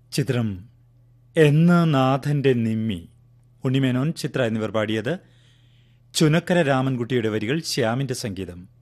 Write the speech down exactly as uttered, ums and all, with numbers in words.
ചിത്രം എന്ന് നാഥന്റെ നിമ്മി. ഉണ്ണിമേനോൻ, ചിത്ര എന്നിവർ പാടിയത്. ചുനക്കര രാമൻകുട്ടിയുടെ വരികൾ, ശ്യാമിന്റെ സംഗീതം.